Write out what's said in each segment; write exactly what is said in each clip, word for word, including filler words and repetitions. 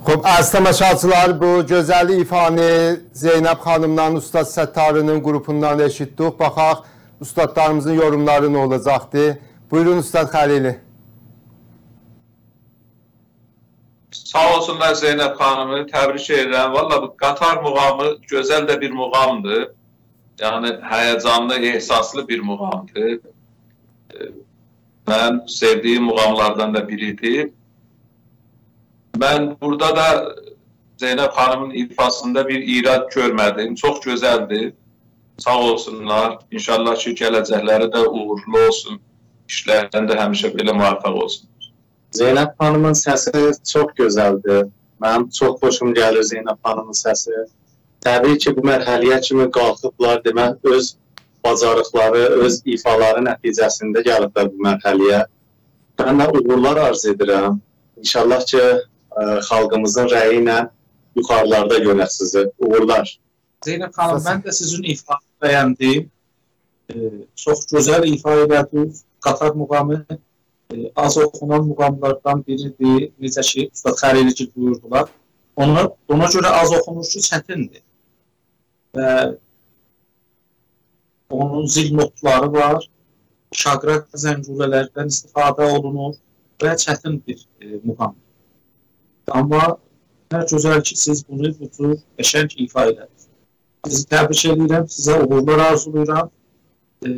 Əziz tamaşaçılar, bu gözəl ifanı Zeynəb xanımdan, Ustad Səttarının qrupundan eşitdik. Baxaq, ustadlarımızın yorumları nə olacaqdır? Buyurun, Ustad Xəlili. Sağ olsunlar Zeynəb xanımı, təbrik edirəm. Valla bu Qatar muğamı gözəl də bir muğamdır. Yəni, həyəcanlı, ehsaslı bir muğamdır. Mən sevdiyim muğamlardan da biridir. Ben burada da Zeynep Hanım'ın ifasında bir irad görmedim. Çok güzeldi. Sağ olsunlar. İnşallah ki gələcəkləri de uğurlu olsun. İşlərində həmişə belə muvaffaq olsun. Zeynep Hanım'ın səsi çok güzeldi. Mənim çok hoşum gəlir Zeynep Hanım'ın səsi. Təbii ki, bu mərhələyə kimi qalxıblar demək, öz bacarıqları, öz ifaları nəticəsində gəliblər bu mərhələyə. Mən də uğurlar arz edirəm. İnşallah ki, xalqımızın rəyi ilə yuxarılarda görək sizi. Uğurlar. Zeynep xanım, mən də sizin ifanı bəyəndim. E, çox gözəl ifa edədiniz. Qatar muğamı e, az oxunan muğamlardan biridir. Necə ki, Ustad Xəlili ki buyurdular. Ona, ona görə az oxunuşu çətindir. Və onun zil notları var. Şaqraq zəngülələrdən istifadə olunur və çətin bir e, muğamdır. Amma nə gözəl ki, siz bunu bu tür qəşəng ifa edərsiniz. Sizi təbrik edirəm, sizə uğurlar arzulayıram. E,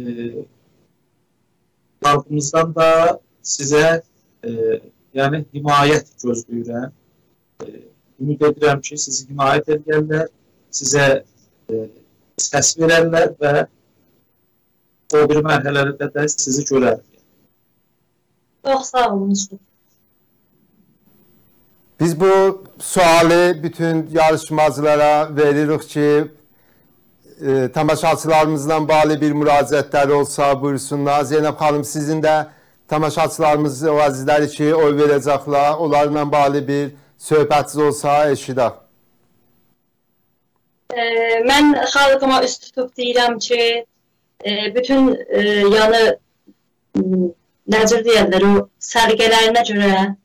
xalqımızdan da sizə e, yəni himayət gözləyirəm. E, ümid edirəm ki, sizi himayət edərlər, sizə e, səs verərlər və o bir mərhələdə də sizi görərlər. Çox sağ olun. Biz bu sualı bütün yarışmacılara veririk ki, e, tamaşaçılarımızdan bağlı bir müraciətləri olsa buyursunlar. Zeynep Hanım, sizin də tamaşaçılarımız, o əzizləri ki, oy verəcəklər, onlarla bağlı bir söhbətiniz olsa eşidək. E, mən xalqıma üst tutub deyirəm ki, e, bütün e, yəni necə deyirlər, o sərgələrinə görə